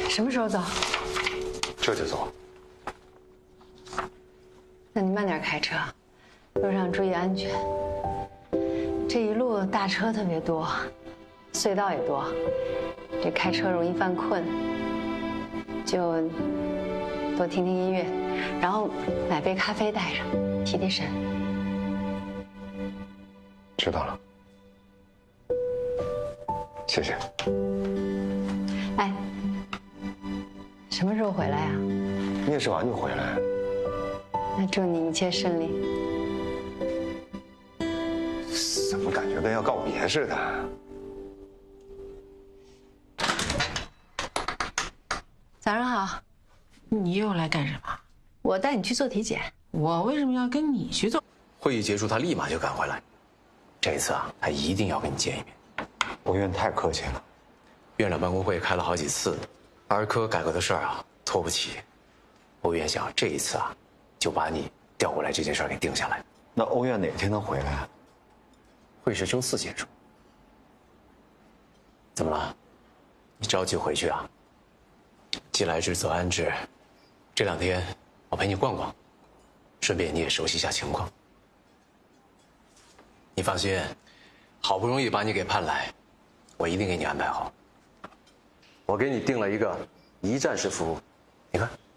什么时候走？ 这就走。 那你慢点开车，路上注意安全。这一路大车特别多，隧道也多，这开车容易犯困。就多听听音乐，然后买杯咖啡带上，提提神。 知道了，谢谢。 哎，什么时候回来呀？ 面试完就回来。 那祝你一切顺利。 怎么感觉跟要告别似的？ 早上好。 你又来干什么？ 我带你去做体检。 我为什么要跟你去做？ 会议结束，他立马就赶回来。这一次啊，他一定要跟你见一面。 欧院太客气了。 院长办公会开了好几次，儿科改革的事儿啊拖不起。欧院想这一次啊，就把你调过来这件事儿给定下来。 那欧院哪天能回来啊？ 会是周4结束。怎么了？你着急回去啊？既来之则安之。这2天我陪你逛逛，顺便你也熟悉一下情况。你放心，好不容易把你给盼来，我一定给你安排好。我给你定了一个一站式服务，你看。